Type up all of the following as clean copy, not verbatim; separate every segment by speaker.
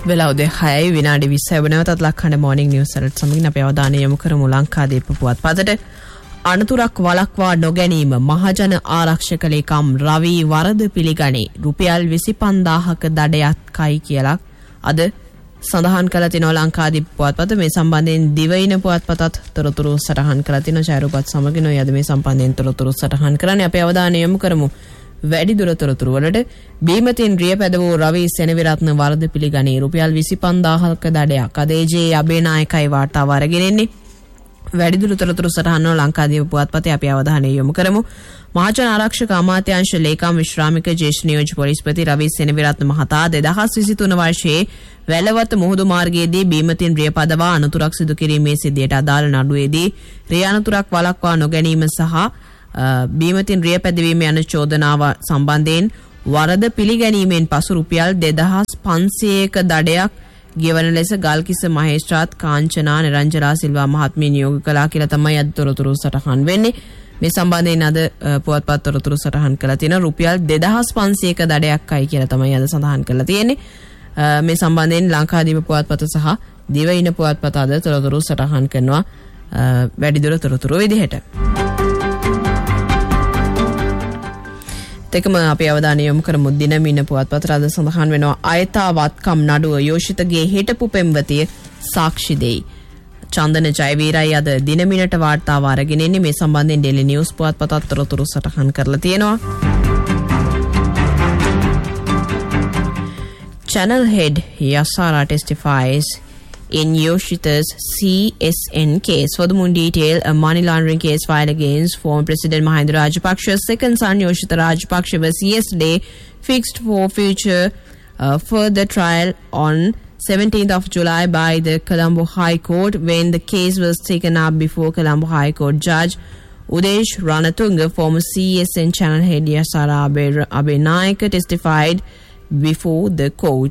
Speaker 1: වෙලා උදේ 6 විනාඩි 20 වෙනවටත් ලක්හඬ මොර්නිං නිවුස් වලට සමගින් අපි අවධානය යොමු කරමු ලංකාදීප පුවත්පතට. අනතුරක් වළක්වා නොගැනීම මහජන ආරක්ෂක ලේකම් රවි වරද පිළිගනී. රුපියල් 25000ක දඩයක්යි කියලා අද සඳහන් කළ තිනවා ලංකාදීප පුවත්පත. මේ සම්බන්ධයෙන් දිවයින පුවත්පතත් තොරතුරු සටහන් කළ තිනවා. ඡායරූපත් සමගින් ඔය අද මේ සම්බන්ධයෙන් තොරතුරු සටහන් කරන්නේ. අපි අවධානය යොමු කරමු වැඩිදුර තොරතුරු වලට. බීමතින් රියපැද වූ රවි සෙනවිරත්න වරද පිළිගනී. රුපියල් 25000ක දඩයක් අදේජේ අබේනායකයි වාර්තාව අරගෙන එන්නේ. වැඩිදුර තොරතුරු සටහන් වල ලංකාදීප පුවත්පතේ අපි අවධානය යොමු කරමු. මහජන ආරක්ෂක අමාත්‍යාංශ ලේකම් විශ්‍රාමික ජ්‍යෙෂ්ඨ නියෝජ්‍ය පොලිස්පති රවි සෙනවිරත්න මහතා 2023 වර්ෂයේ වැලවත මුහුදු මාර්ගයේදී බීමතින් රියපදවා අනතුරක් සිදු කිරීමේ සිද්ධියට අදාළ නඩුවේදී රිය අනතුරක් වළක්වා නොගැනීම සහ බීමතින් රිය පැදවීම යන චෝදනාව සම්බන්ධයෙන් වරද පිළිගැනීමෙන් පසු රුපියල් 2500ක දඩයක් ගෙවන ලෙස ගල්කිස්ස මහේස්ත්‍රාත් කාංචනා නිරංජලා සිල්වා මහත්මිය නියෝග කළා කියලා තමයි අද තොරතුරු සටහන් වෙන්නේ. මේ සම්බන්ධයෙන් අද පුවත්පත් තොරතුරු සටහන් කරලා තියෙන රුපියල් 2500ක දඩයක්යි කියලා තමයි අද සඳහන් කරලා තියෙන්නේ. මේ සම්බන්ධයෙන් ලංකාදීප පුවත්පත සහ දිවයින පුවත්පත අද තොරතුරු සටහන් කරනවා වැඩිදුර තොරතුරු විදිහට. තෙකම අපි අවධානය යොමු කරමු දිනමින පුවත්පතට. අද සඳහන් වෙනවා අයථාවත්කම් නඩුව යෝෂිතගේ හිටපු පෙම්වතිය සාක්ෂි දෙයි. චන්දන ජයවීරයි අද දිනමිනට වාර්තාව අරගෙන ඉන්නේ. මේ සම්බන්ධයෙන් ඩේලි නිවුස් පුවත්පතත් තොරතුරු සටහන් කරලා තියෙනවා. Channel head Yasara testifies in Yoshita's CSN case. For the more detail, a money laundering case filed against former President Mahinda Rajapaksa's second son Yoshita Rajapaksa was yesterday fixed for future further trial on 17th of July by the Colombo High Court, when the case was taken up before Colombo High Court Judge Udesh Ranatunga. Former CSN channel head Yasara Abenayaka testified before the court.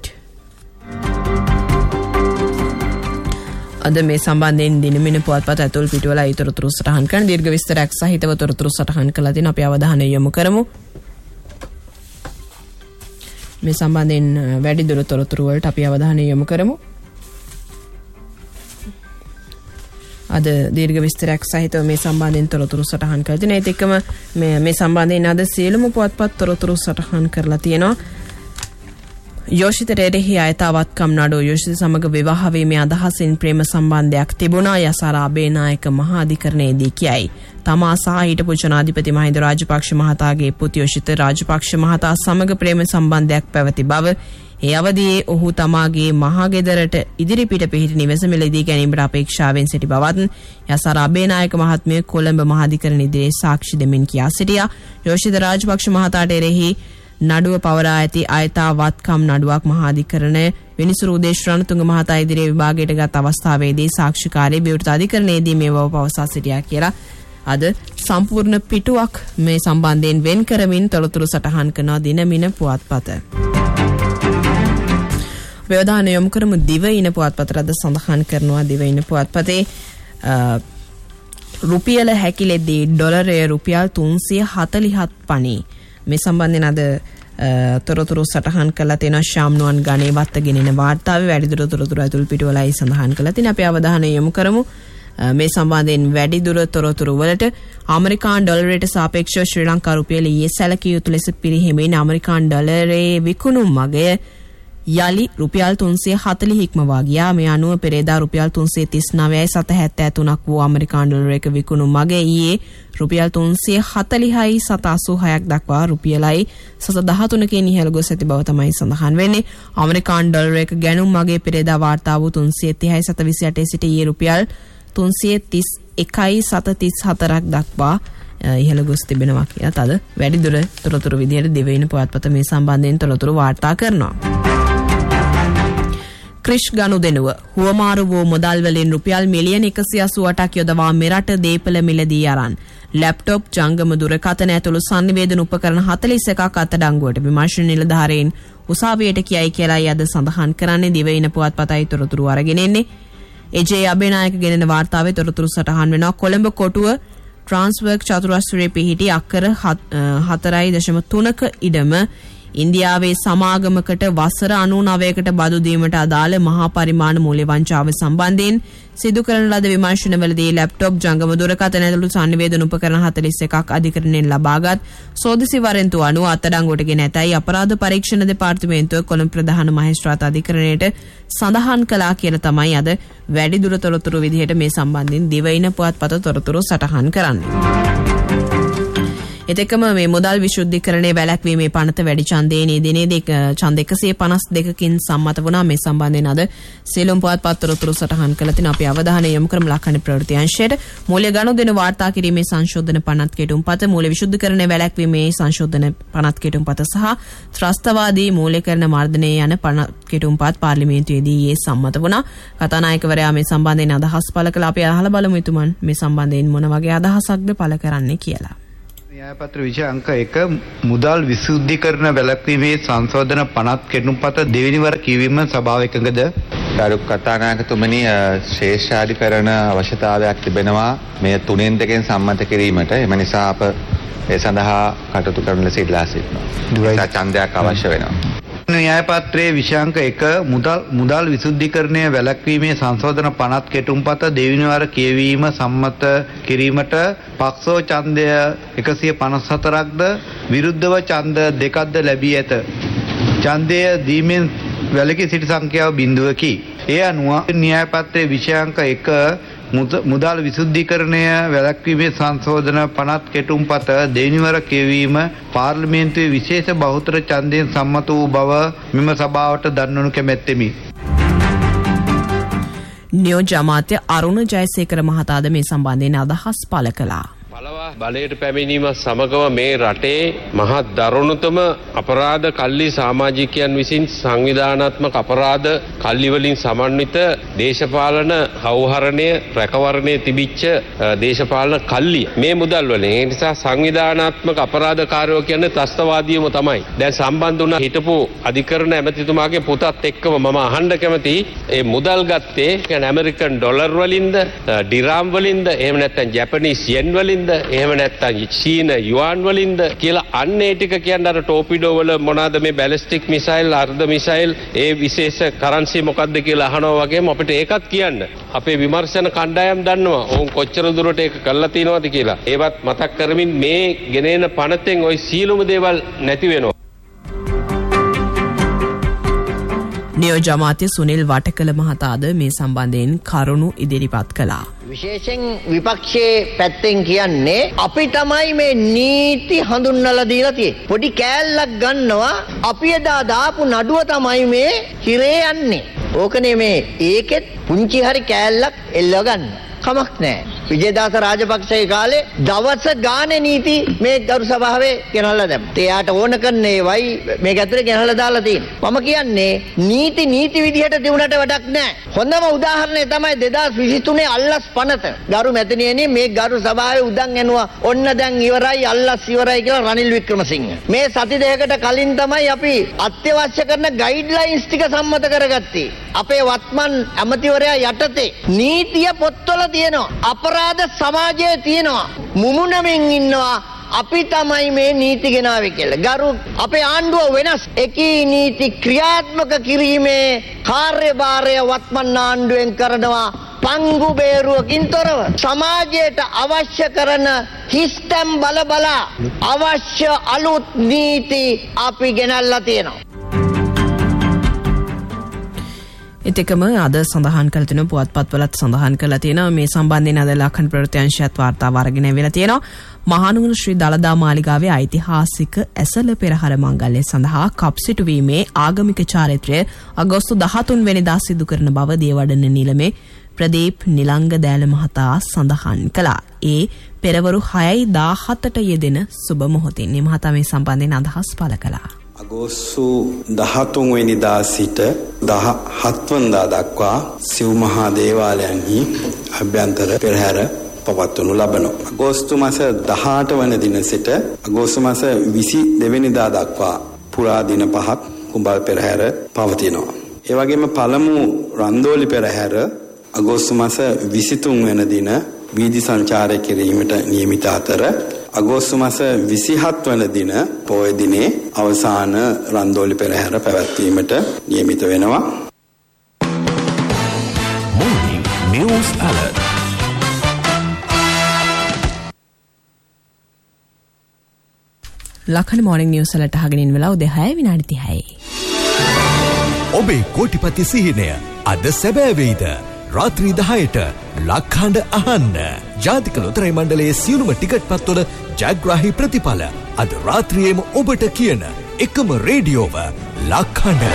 Speaker 1: අද මේ සම්බන්ධයෙන් දිනමින පුවත්පත ඇතුළු පිටුවල ඊතරතුරු සටහන් කරන දීර්ඝ විස්තරයක් සහිතව තොරතුරු සටහන් කළා තියෙනවා. අපි අවධානය යොමු කරමු. මේ සම්බන්ධයෙන් වැඩිදුර තොරතුරු වලට අපි අවධානය යොමු කරමු. අද දීර්ඝ විස්තරයක් සහිතව මේ සම්බන්ධයෙන් තොරතුරු සටහන් කරලා තියෙනවා. ඒත් එක්කම මේ සම්බන්ධයෙන් අද සියලුම පුවත්පත් තොරතුරු සටහන් කරලා තියෙනවා. යෝෂිත රෙරෙහි අයථාවත්කම් නඩුව යෝෂිත සමග විවාහ වීමේ අදහසින් ප්‍රේම සම්බන්ධයක් තිබුණා. යසාරා අබේනායක මහා අධිකරණයේදී කියයි. තමා සහ හිටපු ජනාධිපති මහින්ද රාජපක්ෂ මහතාගේ පුත් යෝෂිත රාජපක්ෂ මහතා සමග ප්‍රේම සම්බන්ධයක් පැවති බව, ඒ අවදියේ ඔහු තමාගේ මහා ගෙදරට ඉදිරිපිට පිහිටි නිවස මිලදී ගැනීමට අපේක්ෂාවෙන් සිටි බවත් යසාරා අබේනායක මහත්මිය කොළඹ මහා අධිකරණ ඉදිරියේ සාක්ෂි දෙමින් කියා සිටියා. යෝෂිත රාජපක්ෂ මහතාට එරෙහි නඩුව පවරා ඇති අයථාවත්කම් නඩුවක් මහා අධිකරණය විනිසුරු උදේශ් රණතුංග මහතා ඉදිරියේ විභාගයට ගත් අවස්ථාවේදී සාක්ෂිකාරී විවෘත අධිකරණයේදී මේ බව පවසා සිටියා කියලා අද සම්පූර්ණ පිටුවක් මේ සම්බන්ධයෙන් වෙන් කරමින් තොරතුරු සටහන් කරන දිනමින පුවත්පත. අවධානය යොමු කරමු දිවයින පුවත්පතට. අද සඳහන් කරනවා දිවයින පුවත්පතේ රුපියල හැකිලෙද්දී ඩොලරය රුපියල් 347 පණි. මේ සම්බන්ධයෙන් අද තොරතුරු සටහන් කරලා තියෙනවා ශාම්නුවන් ගණේ වත්ත ගෙනෙන වාර්තාවේ වැඩිදුර තොරතුරු ඇතුළු පිටුවලයි සඳහන් කරලා තියෙනවා. අපි අවධානය යොමු කරමු මේ සම්බන්ධයෙන් වැඩිදුර තොරතුරු වලට. ඇමරිකානු ඩොලරයට සාපේක්ෂව ශ්‍රී ලංකා රුපියල ඊයේ සැලකිය යුතු ලෙස පිරිහීමෙන් ඇමරිකානු ඩොලරයේ විකුණුම් මගය යලි රුපියල් 340 ඉක්මවා ගියා. මේ අනුව පෙරේදා රුපියල් 339.73ක් වූ ඇමරිකානු ඩොලරයක විකුණුම් මග ඊයේ රුපියල් 340.86ක් දක්වා රුපියලයි 13කින් ඉහළ ගොස් ඇති බව තමයි සඳහන් වෙන්නේ. ඇමරිකානු ඩොලරයක ගැනුම් මගේ පෙරේදා වාර්තා වූ 330.28 සිට ඊයේ රුපියල් 331.34ක් දක්වා ඉහළ ගොස් තිබෙනවා කියලා අද වැඩිදුර තොරතුරු විදිහට දිවයින පුවත්පත මේ සම්බන්ධයෙන් තොරතුරු වාර්තා කරනවා. ක්‍රිෂ් ගනුදෙනුව හුවමාරු වූ මුදල් වලින් රුපියල් මිලියන 188ක් යොදවා මෙරට දීපල මිලදී අරන් ලැප්ටොප් ජංගම දුරකථන ඇතුළු සංනිවේදන උපකරණ 41ක් අත්අඩංගුවට විමර්ශන නිලධාරීන් උසාවියට කියයි කියලායි අද සඳහන් කරන්නේ දිවයින පුවත්පතයි තොරතුරු අරගෙන එන්නේ. එජේ අබේනායක ගෙනෙන වාර්තාවේ තොරතුරු සටහන් වෙනවා. කොළඹ කොටුව ට්‍රාන්ස්වර්ක් චතුරස්‍රයේ පිහිටි අක්කර 4.3ක ඉඩම ඉන්දියාවේ සමාගමකට වසර 99කට බදු දීමට අදාළ මහා පරිමාණ මූල්‍ය වංචාව සම්බන්ධයෙන් සිදු කරන ලද විමර්ශනවලදී ලැප්ටොප් ජංගම දුරකථන ඇතුළු සංනිවේදන උපකරණ 41ක් අධිකරණයෙන් ලබාගත් සෝදිසි වරෙන්තු අනුව අත්අඩංගුවට ගෙන ඇතැයි අපරාධ පරීක්ෂණ දෙපාර්තමේන්තුව කොළඹ ප්‍රධාන මහේස්ත්‍රාත් අධිකරණයට සඳහන් කළා කියලා තමයි අද වැඩිදුර තොරතුරු විදිහට මේ සම්බන්ධයෙන් දිවයින පුවත්පත තොරතුරු සටහන් කරන්නේ. එතකම මේ මුදල් විශුද්ධීකරණයේ වැළැක්වීමේ පනත වැඩි ඡන්දයේ දිනේදී ඡන්ද 152කින් සම්මත වුණා. මේ සම්බන්ධයෙන් අද සියලුම පුවත්පත් තොරතුරු සටහන් කළ තින අපි අවධානය යොමු කරමු ලක්ෂණ ප්‍රවෘත්ති අංශයට. මූල්‍ය ගනුදෙනු වාර්තා කිරීමේ සංශෝධන පනත් කෙටුම්පත, මූල්‍ය විශුද්ධීකරණයේ වැළැක්වීමේ සංශෝධන පනත් කෙටුම්පත සහ ත්‍රස්තවාදී මූල්‍යකරණ මර්ධනය යන පනත් කෙටුම්පත් පාර්ලිමේන්තුවේදී ඊයේ සම්මත වුණා. කතානායකවරයා මේ සම්බන්ධයෙන් අදහස් පළ කළා. අපි අහලා බලමු එතුමන් මේ සම්බන්ධයෙන් මොන වගේ අදහසක්ද පළ කරන්නේ කියලා.
Speaker 2: න්‍යායපත්‍ර විෂය අංක 1 මුදල් විසුද්ධීකරණ වැළැක්වීමේ සංශෝධන පනත් කෙටුම්පත දෙවෙනි වර කියවීම සභාව එකඟද?
Speaker 3: ගරු කතානායකතුමනි, ශ්‍රේෂ්ඨාධිකරණ අවශ්‍යතාවයක් තිබෙනවා මේ 3/2 සම්මත කිරීමට. එම නිසා අප ඒ සඳහා කටයුතු කරන ලෙස ඉල්ලා සිටිනවා. ඡන්දයක් අවශ්‍ය වෙනවා.
Speaker 2: න්‍යායපත්‍රයේ විෂයාංක 1 මුදල් විසුද්ධීකරණය වැළැක්වීමේ සංශෝධන පනත් කෙටුම්පත දෙවෙනි වර කියවීම සම්මත කිරීමට පක්ෂෝ ඡන්දය 154ක්ද විරුද්ධව ඡන්ද 2ක්ද ලැබී ඇත. ඡන්දය දීමෙන් වැළකී සිටි සංඛ්‍යාව 0කි. ඒ අනුව න්‍යායපත්‍රයේ විෂයාංක 1 මුදල් විසුද්ධීකරණය වැළැක්වීමේ සංශෝධන පනත් කෙටුම්පත දෙවෙනිවර කියවීම පාර්ලිමේන්තුවේ විශේෂ බහුතර ඡන්දයෙන් සම්මත වූ බව මෙම සභාවට දන්වනු කැමැත්තෙමි.
Speaker 1: නියෝජ්‍ය අමාත්‍ය අරුණ ජයසේකර මහතාද මේ සම්බන්ධයෙන් අදහස් පළ කළා.
Speaker 4: බලයට පැමිණීම සමගම මේ රටේ මහත් දරුණුතම අපරාධ කල්ලි සමාජිකයන් විසින් සංවිධානාත්මක අපරාධ කල්ලි වලින් සමන්විත දේශපාලන හවුහරණය රැකවරණය තිබිච්ච දේශපාලන කල්ලි මේ මුදල් වලින්. ඒ නිසා සංවිධානාත්මක අපරාධකාරයෝ කියන්නේ ත්‍රස්තවාදීයම තමයි. දැන් සම්බන්ධ වුණ හිටපු අධිකරණ ඇමතිතුමාගේ පුතත් එක්කම මම අහන්න කැමති ඒ මුදල් ගත්තේ කියන්නේ ඇමරිකන් ඩොලර් වලින්ද ඩිරාම් වලින්ද එහෙම නැත්නම් ජැපනීස් යෙන් වලින්ද එහෙම නැත්නම් චීන යුවන් වලින්ද කියලා අන්න ඒ ටික කියන්නේ අර ටෝපිඩෝ වල මොනවාද මේ බැලිස්ටික් මිසයිල් අර්ධ මිසයිල් ඒ විශේෂ කරන්සි මොකක්ද කියලා අහනවා වගේම අපිට ඒකත් කියන්න අපේ විමර්ශන කණ්ඩායම් දන්නවා ඔවුන් කොච්චර දුරට ඒක කරලා තියෙනවද කියලා. ඒවත් මතක් කරමින් මේ ගෙනෙන පනතෙන් ওই සීලුම දේවල් නැති වෙනවා.
Speaker 1: නියෝජ්‍ය අමාත්‍ය සුනිල් වටකල මහතාද මේ සම්බන්ධයෙන් කරුණු ඉදිරිපත් කළා.
Speaker 5: විශේෂයෙන් විපක්ෂයේ පැත්තෙන් කියන්නේ අපි තමයි මේ නීති හඳුන්වලා දීලා තියෙන්නේ. පොඩි කෑල්ලක් ගන්නවා අපි එදා දාපු නඩුව තමයි මේ හිරේ යන්නේ. ඕකනේ මේ ඒකෙත් පුංචි හරි කෑල්ලක් එල්ල ගන්න. කමක් නැහැ. විජේදාස රාජපක්ෂගේ කාලේ දවස් ගානේ නීති මේ ගරු සභාවේ ගෙනල්ලා දැම්මා. එයාට ඕන කරන්නේ වයි මේක ඇතුලේ ගෙනල්ලා දාලා තියෙන්නේ. මම කියන්නේ නීති විදිහට දිනුනට වැඩක් නැහැ. හොඳම උදාහරණය තමයි 2023 අල්ලස් පනත. ගරු මැතිණියනි මේ ගරු සභාවේ උදන් එනවා ඔන්න දැන් ඉවරයි අල්ලස් ඉවරයි කියලා රනිල් වික්‍රමසිංහ. මේ සති දෙකකට කලින් තමයි අපි අත්‍යවශ්‍ය කරන ගයිඩ්ලයින්ස් ටික සම්මත කරගත්තේ. අපේ වත්මන් ඇමතිවරයා යටතේ නීතිය පොත්වල තියෙනවා. අපරාධ සමාජයේ තියෙනවා. මුමුණමින් ඉන්නවා අපි තමයි මේ නීති ගෙනාවේ කියලා. ගරු අපේ ආණ්ඩුව වෙනස්. එකී නීති ක්‍රියාත්මක කිරීමේ කාර්යභාරය වත්මන් ආණ්ඩුවෙන් කරනවා පංගු බේරුවකින් තොරව. සමාජයට අවශ්‍ය කරන හිස්තැම් බලා අවශ්‍ය අලුත් නීති අපි ගෙනල්ලා තියෙනවා.
Speaker 1: එතකම අද සඳහන් කළ තියෙන පුවත්පත්වලත් සඳහන් කරලා තියෙනවා මේ සම්බන්ධයෙන් අද ලක්ෂණ ප්‍රවෘත්තිංශයත් වාර්තාව අරගෙන ඇවිල්ලා තියෙනවා. මහනුවර ශ්‍රී දළදා මාලිගාවේ ඓතිහාසික ඇසළ පෙරහර මංගල්‍ය සඳහා කප්සිටුවීමේ ආගමික චාරිත්‍රය අගෝස්තු 13 වෙනිදා සිදු කරන බව දේවඩන නිලමේ ප්‍රදීප් නිලංග දෑල මහතා සඳහන් කළා. ඒ පෙරවරු 6:17ට යෙදෙන සුබ මොහොතින් මේ මහතා මේ සම්බන්ධයෙන් අදහස් පළ කළා.
Speaker 6: අගෝස්තු 13 වෙනිදා සිට 17 වනදා දක්වා සිව් මහා දේවාලයන්හි අභ්‍යන්තර පෙරහැර පවත්වනු ලබනවා. අගෝස්තු මාස 18 වන දින සිට අගෝස්තු මාස 22 වෙනිදා දක්වා පුරා දින 5ක් කුඹල් පෙරහැර පවතිනවා. ඒ වගේම පළමු රන්දෝලි පෙරහැර අගෝස්තු මාස 23 වෙනි දින වීදි සංචාරය කිරීමට නියමිත අතර අගෝස්තු මාස 27 වන දින පොය දිනේ අවසාන රන්දෝලි පෙරහැර පැවැත්වීමට නියමිත වෙනවා.
Speaker 7: Morning News Alert.
Speaker 1: ලක්හන morning news වලට අහගෙන ඉන්න වෙලාව 6:30යි.
Speaker 7: ඔබේ කෝටිපති සිහිනය අද සැබෑ වෙයිද? රාත්‍රී 10ට ලක්හඬ අහන්න. ජාතික ලොතරැයි මණ්ඩලයේ සියලුම ටිකට් පත්වල ජයග්‍රාහී ප්‍රතිඵල අද රාත්‍රියේම ඔබට කියන එකම රේඩියෝව ලක්හඬ.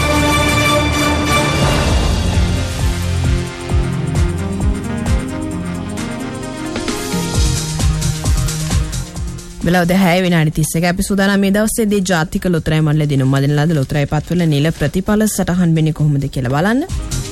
Speaker 1: වෙලාව 6:31 අපි සූදානම් මේ දවසේදී ජාතික ලොතරැයි මණ්ඩලය දිනුම් මදින ලද ලොතරැයි පත්වල නිල ප්‍රතිඵල සටහන් වෙන්නේ කොහොමද කියලා බලන්න.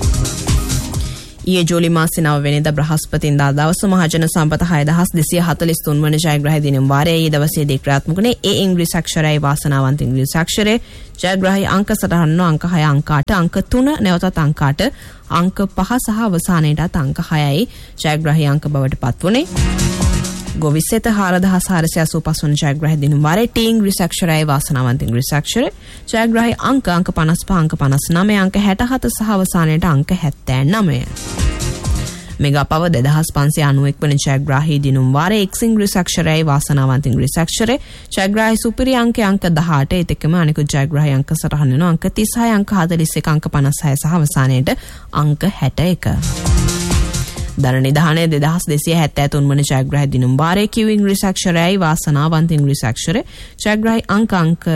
Speaker 1: ඊයේ ජූලි මාසේ 9 වෙනිදා බ්‍රහස්පතින්දා දවස මහජන සම්පත 6243 වන ජයග්‍රාහී දිනුම් වාරයේ ඊ දවසේදී ක්‍රියාත්මක වුණේ ඒ ඉංග්‍රීසි අක්ෂරයයි වාසනාවන්ත ඉංග්‍රීසි අක්ෂරය. ජයග්‍රාහී අංක සටහන අංක 6 අංක 8 අංක 3 නැවතත් අංක 8 අංක 5 සහ අවසානයේටත් අංක 6යි ජයග්‍රාහී අංක බවට පත් වුණේ. ගොවිසෙත 4485 වන ජයග්‍රාහී දිනුම් වාරයේ ටී ඉංග්‍රීසි අක්ෂරයයි වාසනාවන්ත ඉංග්‍රීසි අක්ෂරය. ජයග්‍රාහී අංක 55 අංක 59 අංක 67 සහ අවසානයේට අංක 79. මෙගා පව 2591 වන ජයග්‍රාහී දිනුම් වාරයේ එක්ස් ඉංග්‍රීසි අක්ෂරයයි වාසනාවන්ත ඉංග්‍රීසි අක්ෂරය. ජයග්‍රාහී සුපිරි අංක 18 ඒත් එක්කම අනිකුත් ජයග්‍රාහී අංක සටහන් වෙනවා අංක 36 අංක 41 අංක 56 සහ අවසානයේට අංක 61. දර නිධානය 2273 වන ජයග්‍රාහී දිනුම් වාරයේ කිව් ඉංග්‍රීසි අක්ෂරයයි වාසනාවන්ත ඉංග්‍රීසි අක්ෂරය. ජයග්‍රාහී අංක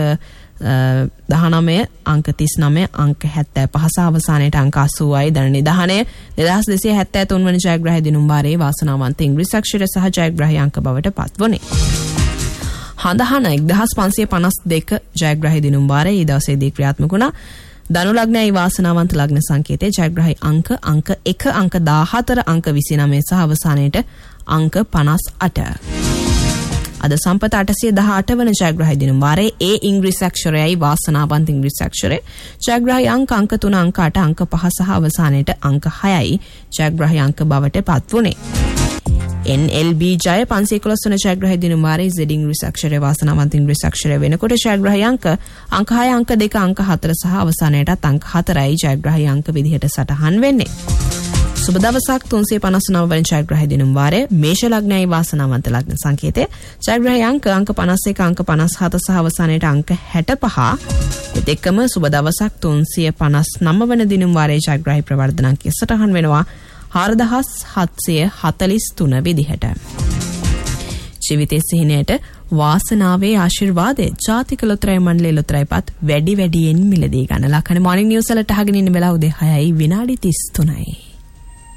Speaker 1: 19 අංක 39 අංක 75 සහ අවසානයේට අංක 80යි. දර නිධානය 2273 වන ජයග්‍රාහී දිනුම් වාරයේ වාසනාවන්ත ඉංග්‍රීසි අක්ෂරය සහ ජයග්‍රාහී අංක බවට පත්වුණේ. හඳහන 1552 ජයග්‍රාහී දිනුම් වාරයේ ඊ දවසේදී ක්‍රියාත්මක වුණා. ධනු ලග්නයයි වාසනාවන්ත ලග්න සංකේතයේ ජයග්‍රාහී අංක 1 අංක 14 අංක 29 සහ අවසානයේට අංක 58. අද සම්පත 818 වන ජයග්‍රාහී දිනුම් වාරයේ ඒ ඉංග්‍රීසි අක්ෂරයයි වාසනාවන්ත ඉංග්‍රීසි අක්ෂරය. ජයග්‍රාහී අංක 3 අංක 8 අංක 5 සහ අවසානයේට අංක 6යි ජයග්‍රාහී අංක බවට පත් වුණේ. NLB ජය 511 වන ජයග්‍රාහී දිනුම් වාරයේ Z ඉංග්‍රීසි අක්ෂරය වාසනාවන්ත ඉංග්‍රීසි අක්ෂරය වෙනකොට ජයග්‍රාහී අංක 6 අංක 2 අංක 4 සහ අවසානයේටත් අංක 4යි ජයග්‍රාහී අංක විදිහට සටහන් වෙන්නේ. සුබ දවසක් 359 වන ජයග්‍රාහී දිනුම් වාරයේ මේෂ ලග්නයයි වාසනාවන්ත ලග්න සංකේතය. ජයග්‍රාහී අංක 51 අංක 57 සහ අවසානයේට අංක 65. ඒත් එක්කම සුබ දවසක් 359 වන දිනුම් වාරයේ ජයග්‍රාහී ප්‍රවර්ධන අංකය සටහන් වෙනවා 4743 විදිහට. ජීවිතයේ සිහිනයට වාසනාවේ ආශිර්වාදයේ ජාතික ලොතරැයි මණ්ඩලයේ ලොතරැයිපත් වැඩි වැඩියෙන් මිලදී ගන්න. ලක්හන මෝර්නිං නිවුස් වලට අහගෙන ඉන්න වෙලාව 6:33යි.